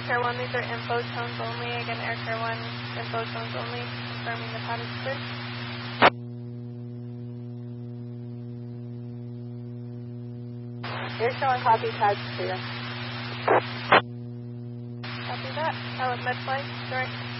Aircare 1, these are info tones only. Again, Aircare 1, info tones only, confirming the cottage clear. Aircare 1, copy, cottage clear. Copy that. Med flight, direct.